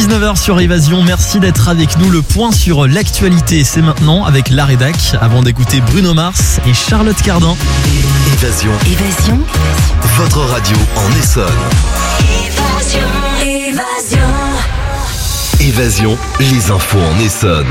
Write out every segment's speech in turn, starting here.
19h sur Évasion, merci d'être avec nous. Le point sur l'actualité, c'est maintenant avec la rédac, avant d'écouter Bruno Mars et Charlotte Cardin. Évasion. Votre radio en Essonne. Évasion, les infos en Essonne.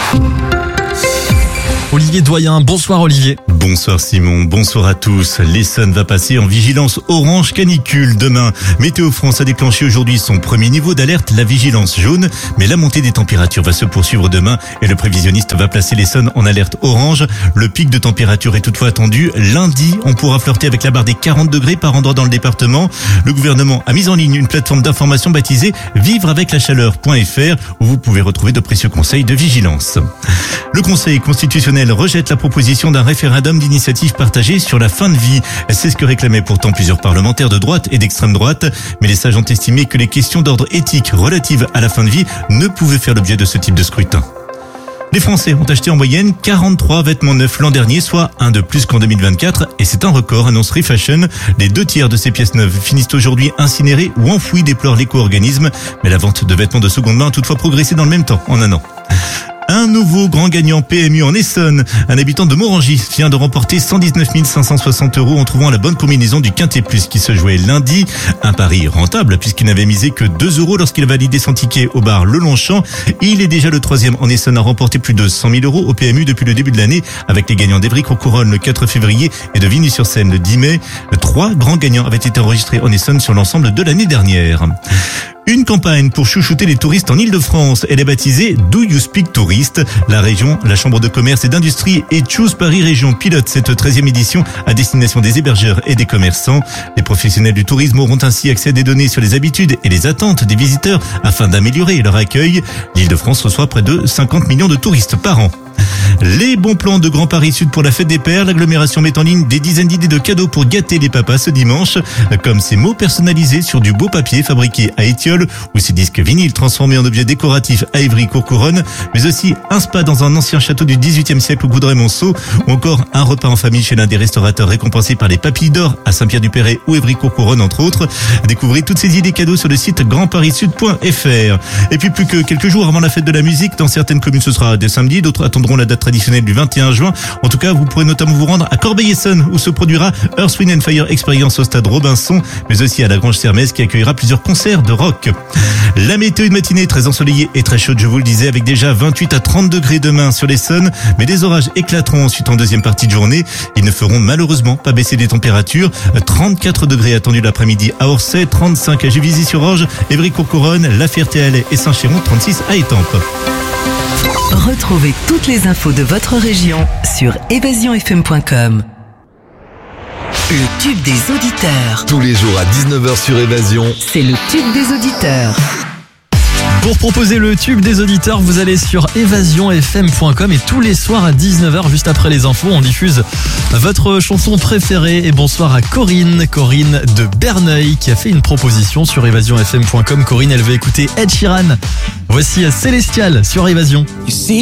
Olivier Doyen, bonsoir Olivier. Bonsoir Simon, bonsoir à tous. L'Essonne va passer en vigilance orange canicule demain. Météo France a déclenché aujourd'hui son premier niveau d'alerte, la vigilance jaune. Mais la montée des températures va se poursuivre demain et le prévisionniste va placer l'Essonne en alerte orange. Le pic de température est toutefois attendu. Lundi, on pourra flirter avec la barre des 40 degrés par endroit dans le département. Le gouvernement a mis en ligne une plateforme d'information baptisée vivreaveclachaleur.fr où vous pouvez retrouver de précieux conseils de vigilance. Le Conseil constitutionnel rejette la proposition d'un référendum d'initiative partagée sur la fin de vie. C'est ce que réclamaient pourtant plusieurs parlementaires de droite et d'extrême droite. Mais les sages ont estimé que les questions d'ordre éthique relatives à la fin de vie ne pouvaient faire l'objet de ce type de scrutin. Les Français ont acheté en moyenne 43 vêtements neufs l'an dernier, soit un de plus qu'en 2024. Et c'est un record, annonce Refashion. Les 2/3 de ces pièces neuves finissent aujourd'hui incinérées ou enfouies, déplore l'éco-organisme. Mais la vente de vêtements de seconde main a toutefois progressé dans le même temps, en un an. Un nouveau grand gagnant PMU en Essonne. Un habitant de Morangis vient de remporter 119 560 € en trouvant la bonne combinaison du Quintet Plus qui se jouait lundi. Un pari rentable puisqu'il n'avait misé que 2 € lorsqu'il validait son ticket au bar Le Longchamp. Il est déjà le 3e en Essonne à remporter plus de 100 000 € au PMU depuis le début de l'année avec les gagnants d'Évry-Courcouronnes le 4 février et de Vigny-sur-Seine le 10 mai. 3 grands gagnants avaient été enregistrés en Essonne sur l'ensemble de l'année dernière. Une campagne pour chouchouter les touristes en Ile-de-France. Elle est baptisée Do You Speak Tourist. La région, la Chambre de commerce et d'industrie et Choose Paris Région pilote cette 13e édition à destination des hébergeurs et des commerçants. Les professionnels du tourisme auront ainsi accès à des données sur les habitudes et les attentes des visiteurs afin d'améliorer leur accueil. L'Île-de-France reçoit près de 50 millions de touristes par an. Les bons plans de Grand Paris Sud pour la fête des pères. L'agglomération met en ligne des dizaines d'idées de cadeaux pour gâter les papas ce dimanche, comme ces mots personnalisés sur du beau papier fabriqué à Étiole ou ces disques vinyles transformés en objets décoratifs à Évry-Courcouronnes, mais aussi un spa dans un ancien château du XVIIIe siècle au Coudray-Monceau ou encore un repas en famille chez l'un des restaurateurs récompensés par les Papilles d'Or à Saint-Pierre-du-Perret ou Évry-Courcouronnes entre autres. Découvrez toutes ces idées cadeaux sur le site grandparissud.fr. Et puis plus que quelques jours avant la fête de la musique, dans certaines communes ce sera dès samedi, d'autres attendront la date traditionnelle du 21 juin. En tout cas, vous pourrez notamment vous rendre à Corbeil-Essonnes où se produira Earth, Wind & Fire Experience au stade Robinson, mais aussi à la Grange Sermès qui accueillera plusieurs concerts de rock. La météo de matinée très ensoleillée et très chaude, je vous le disais, avec déjà 28 à 30 degrés demain sur l'Essonne, mais des orages éclateront ensuite en deuxième partie de journée. Ils ne feront malheureusement pas baisser les températures. 34 degrés attendus l'après-midi à Orsay, 35 à Juvisy-sur-Orge, Évry-Courcouronnes, La Ferté-Alais et Saint-Chéron, 36 à Étampes. Retrouvez toutes les infos de votre région sur évasionfm.com. Le tube des auditeurs. Tous les jours à 19h sur Évasion. C'est le tube des auditeurs. Pour proposer le tube des auditeurs, vous allez sur évasionfm.com et tous les soirs à 19h, juste après les infos, on diffuse votre chanson préférée. Et bonsoir à Corinne de Berneuil qui a fait une proposition sur évasionfm.com. Corinne, elle veut écouter Ed Sheeran. Voici Célestial sur Évasion.